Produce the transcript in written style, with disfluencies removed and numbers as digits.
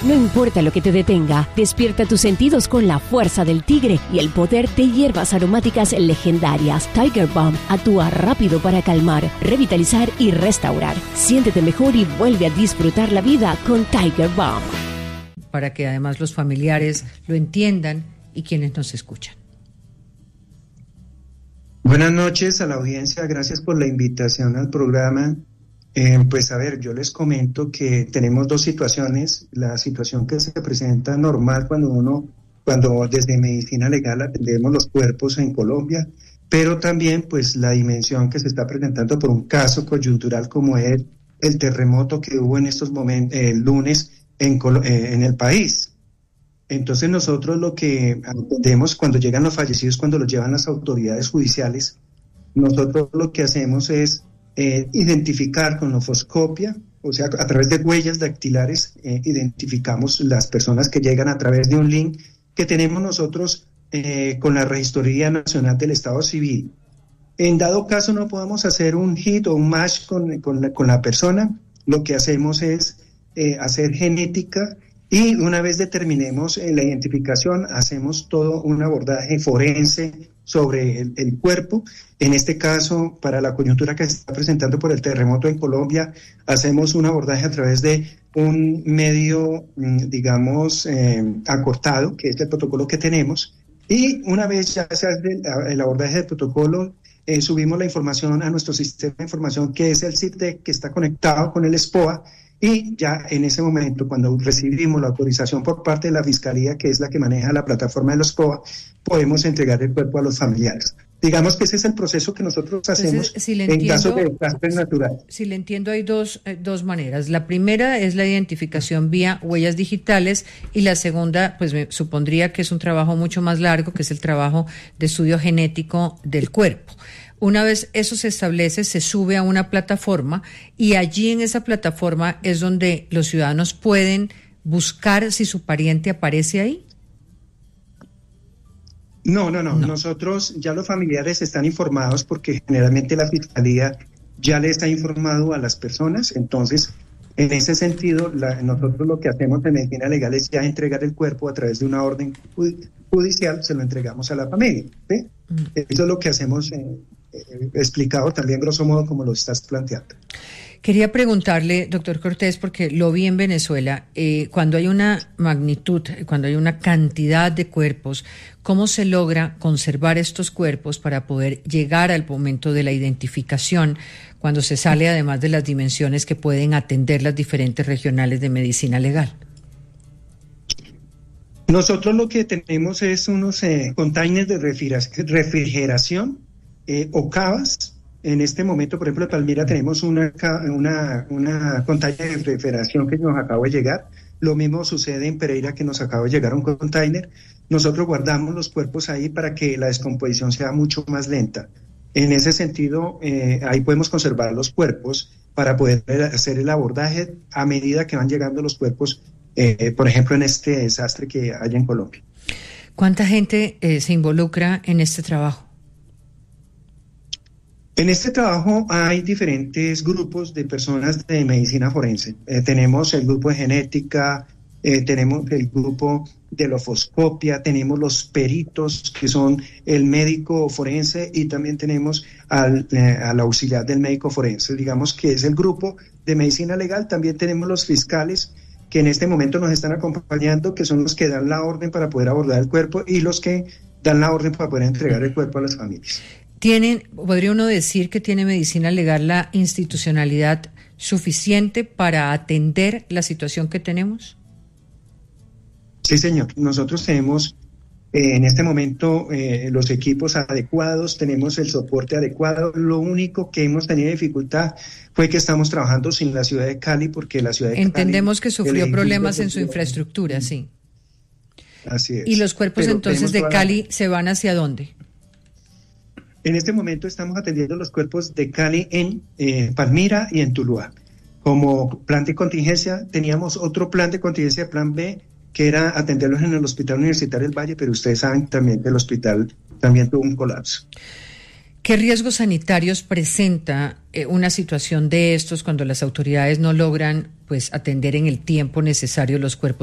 No importa lo que te detenga, despierta tus sentidos con la fuerza del tigre y el poder de hierbas aromáticas legendarias. Tiger Balm actúa rápido para calmar, revitalizar y restaurar. Siéntete mejor y vuelve a disfrutar la vida con Tiger Balm. Para que además los familiares lo entiendan y quienes nos escuchan. Buenas noches a la audiencia, gracias por la invitación al programa. Pues a ver, yo les comento que tenemos dos situaciones. La situación que se presenta normal cuando desde medicina legal atendemos los cuerpos en Colombia, pero también pues la dimensión que se está presentando por un caso coyuntural como es el terremoto que hubo en estos momentos, el lunes en el país. Entonces nosotros lo que atendemos cuando llegan los fallecidos, cuando los llevan las autoridades judiciales, nosotros lo que hacemos es identificar con ofoscopia, o sea, a través de huellas dactilares, identificamos las personas que llegan a través de un link que tenemos nosotros con la Registraduría Nacional del Estado Civil. En dado caso no podamos hacer un hit o un match con la persona, lo que hacemos es hacer genética y una vez determinemos la identificación, hacemos todo un abordaje forense sobre el cuerpo. En este caso, para la coyuntura que se está presentando por el terremoto en Colombia, hacemos un abordaje a través de un medio, digamos, acortado, que es el protocolo que tenemos, y una vez ya se hace el abordaje del protocolo, subimos la información a nuestro sistema de información, que es el CIRTEC, que está conectado con el SPOA, y ya en ese momento, cuando recibimos la autorización por parte de la Fiscalía, que es la que maneja la plataforma de los SPOA, podemos entregar el cuerpo a los familiares. Digamos que ese es el proceso que nosotros hacemos. Entonces, en casos de desastres naturales. Si le entiendo, hay dos maneras. La primera es la identificación vía huellas digitales y la segunda, pues me supondría que es un trabajo mucho más largo, que es el trabajo de estudio genético del cuerpo. Una vez eso se establece, se sube a una plataforma y allí en esa plataforma es donde los ciudadanos pueden buscar si su pariente aparece ahí. No. Nosotros ya los familiares están informados porque generalmente la Fiscalía ya le está informado a las personas. Entonces, en ese sentido, nosotros lo que hacemos en medicina legal es ya entregar el cuerpo a través de una orden judicial, se lo entregamos a la familia, ¿sí? Eso es lo que hacemos, explicado también grosso modo como lo estás planteando. Quería preguntarle, doctor Cortés, porque lo vi en Venezuela, cuando hay una magnitud, cuando hay una cantidad de cuerpos, ¿cómo se logra conservar estos cuerpos para poder llegar al momento de la identificación, cuando se sale además de las dimensiones que pueden atender las diferentes regionales de medicina legal? Nosotros lo que tenemos es unos containers de refrigeración o cavas. En este momento, por ejemplo, en Palmira tenemos una container de refrigeración que nos acaba de llegar. Lo mismo sucede en Pereira, que nos acaba de llegar un container. Nosotros guardamos los cuerpos ahí para que la descomposición sea mucho más lenta. En ese sentido, ahí podemos conservar los cuerpos para poder hacer el abordaje a medida que van llegando los cuerpos, por ejemplo, en este desastre que hay en Colombia. ¿Cuánta gente se involucra en este trabajo? En este trabajo hay diferentes grupos de personas de medicina forense. Tenemos el grupo de genética, tenemos el grupo de la ofoscopia, tenemos los peritos, que son el médico forense, y también tenemos al auxiliar del médico forense, digamos que es el grupo de medicina legal. También tenemos los fiscales, que en este momento nos están acompañando, que son los que dan la orden para poder abordar el cuerpo y los que dan la orden para poder entregar el cuerpo a las familias. ¿Podría uno decir que tiene medicina legal la institucionalidad suficiente para atender la situación que tenemos? Sí, señor. Nosotros tenemos en este momento los equipos adecuados, tenemos el soporte adecuado. Lo único que hemos tenido dificultad fue que estamos trabajando sin la ciudad de Cali, porque la ciudad de Cali... Entendemos que sufrió problemas en su infraestructura, sí. Así es. ¿Y los cuerpos entonces de Cali se van hacia dónde? En este momento estamos atendiendo los cuerpos de Cali en Palmira y en Tuluá. Como plan de contingencia, teníamos otro plan de contingencia, plan B, que era atenderlos en el Hospital Universitario del Valle, pero ustedes saben también que el hospital también tuvo un colapso. ¿Qué riesgos sanitarios presenta una situación de estos cuando las autoridades no logran, pues, atender en el tiempo necesario los cuerpos